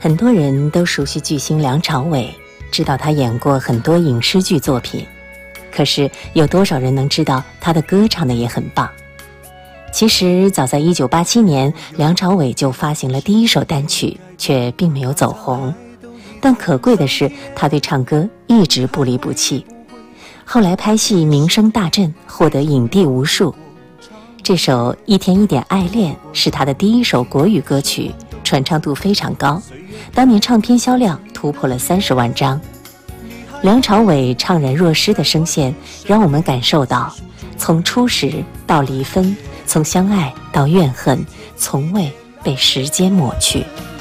很多人都熟悉巨星梁朝伟，知道他演过很多影视剧作品，可是有多少人能知道他的歌唱得也很棒？其实早在1987年，梁朝伟就发行了第一首单曲，却并没有走红。但可贵的是，他对唱歌一直不离不弃。后来拍戏名声大振，获得影帝无数。这首《一天一点爱恋》是他的第一首国语歌曲，传唱度非常高，当年唱片销量突破了30万张。梁朝伟怅然若失的声线，让我们感受到从初识到离分，从相爱到怨恨，从未被时间抹去。